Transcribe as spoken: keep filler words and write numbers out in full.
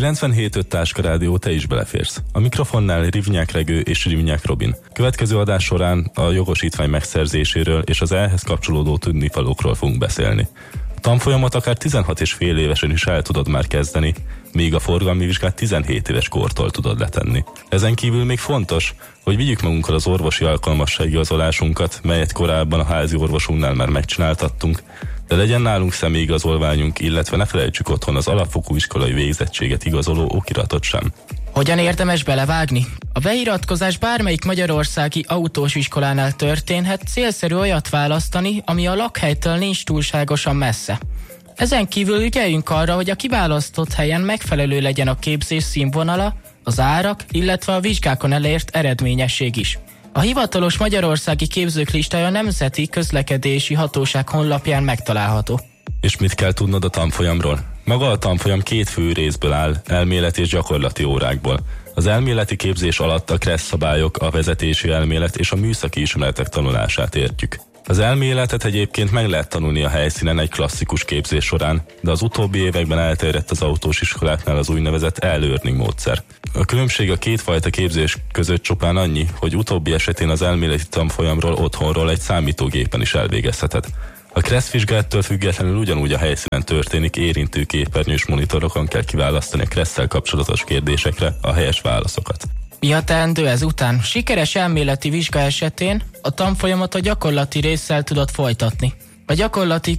kilencvenhét öt Táska Rádió, te is beleférsz. A mikrofonnál Rivnyák Regő és Rivnyák Robin. Következő adás során a jogosítvány megszerzéséről és az ehhez kapcsolódó tudnivalókról fogunk beszélni. A tanfolyamot akár tizenhat és fél évesen is el tudod már kezdeni, míg a forgalmi vizsgát tizenhét éves kortól tudod letenni. Ezen kívül még fontos, hogy vigyük magunkkal az orvosi alkalmassági igazolásunkat, melyet korábban a házi orvosunknál már megcsináltattunk, de legyen nálunk személyigazolványunk, illetve ne felejtsük otthon az alapfokú iskolai végzettséget igazoló okiratot sem. Hogyan érdemes belevágni? A beiratkozás bármelyik magyarországi autós iskolánál történhet, célszerű olyat választani, ami a lakhelytől nincs túlságosan messze. Ezen kívül ügyeljünk arra, hogy a kiválasztott helyen megfelelő legyen a képzés színvonala, az árak, illetve a vizsgákon elért eredményesség is. A hivatalos magyarországi képzők listája a Nemzeti Közlekedési Hatóság honlapján megtalálható. És mit kell tudnod a tanfolyamról? Maga a tanfolyam két fő részből áll, elméleti és gyakorlati órákból. Az elméleti képzés alatt a kressz szabályok, a vezetési elmélet és a műszaki ismeretek tanulását értjük. Az elméletet egyébként meg lehet tanulni a helyszínen egy klasszikus képzés során, de az utóbbi években elterjedt az autós iskoláknál az úgynevezett e-learning módszer. A különbség a kétfajta képzés között csupán annyi, hogy utóbbi esetén az elméleti tanfolyamról otthonról egy számítógépen is elvégezheted. A kressz vizsgáttól függetlenül ugyanúgy a helyszínen történik, érintő képernyős monitorokon kell kiválasztani a kresszel kapcsolatos kérdésekre a helyes válaszokat. Mi a teendő ezután? Sikeres elméleti vizsga esetén a tanfolyamot a gyakorlati résszel tudod folytatni. A gyakorlati